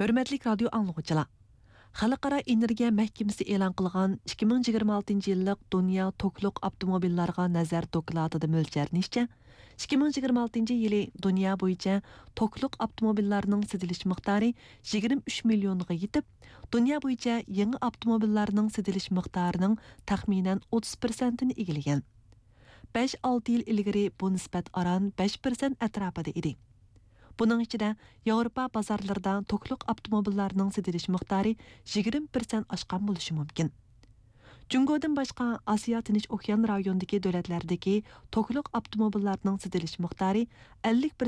Hörmətli radio anlıqçılar. Xalqara Energiya Məhkəməsi elan qılğan 2026 yıllık Dünya Tokluk Avtomobillarga Nazar dokladida mölçərnişçə, 2026 yılı dünya boyunca tokluk avtomobillarının sidiliş miqdarı 23 milyonga yetib, dünya boyunca yeni avtomobillarının sidiliş miqdarının təxminən 30%ni egiləgan. 5-6 yıl ilgiri bu nisbət aran 5% ətrafıda idi. Bunun içinde Avrupa bazarlarında tokluk avtomobillarının sidiliş miqdarı 20% aşqan buluşı mümkün. Cungodan başqa Asiya Tinch okean rayonundaki dövlətlerdeki tokluk avtomobillarının sidiliş miqdarı 50%